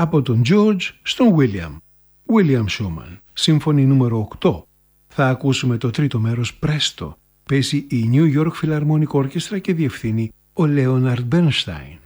Από τον George στον William Schumann, σύμφωνη νούμερο 8. Θα ακούσουμε το τρίτο μέρος Presto. Παίζει η New York Philharmonic Orchestra και διευθύνει ο Leonard Bernstein.